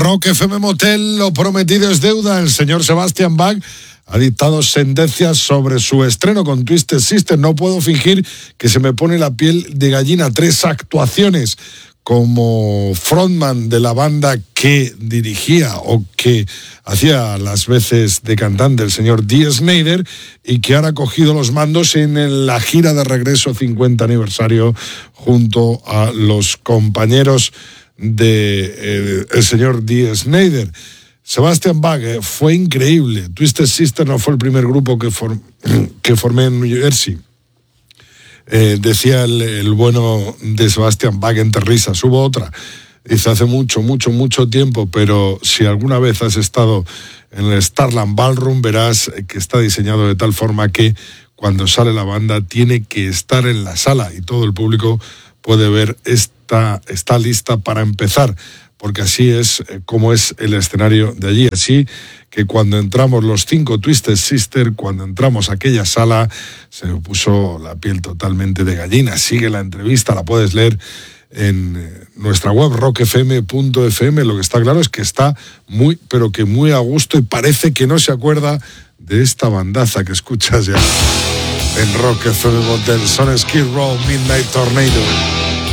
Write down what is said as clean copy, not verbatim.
Rock FM Motel, lo prometido es deuda. El señor Sebastian Bach ha dictado sentencias sobre su estreno con Twisted Sister. No puedo fingir que se me pone la piel de gallina. 3 actuaciones como frontman de la banda que dirigía o que hacía las veces de cantante el señor Dee Snider, y que ahora ha cogido los mandos en la gira de regreso 50 aniversario junto a los compañeros de el señor Dee Snider. Sebastian Bach, fue increíble. Twisted Sister no fue el primer grupo que formé en New Jersey. Decía el bueno de Sebastian Bach entre risas. Hubo otra, dice, hace mucho tiempo, pero si alguna vez has estado en el Starland Ballroom, verás que está diseñado de tal forma que cuando sale la banda tiene que estar en la sala y todo el público puede ver está lista para empezar, porque así es como es el escenario de allí. Así que cuando entramos los 5 Twisted Sister, cuando entramos a aquella sala, se me puso la piel totalmente de gallina. Sigue la entrevista, la puedes leer en nuestra web rockfm.fm. Lo que está claro es que está muy, pero que muy a gusto, y parece que no se acuerda de esta bandaza que escuchas ya en Rock FM Motel. Son Skid Row, Midnight Tornado.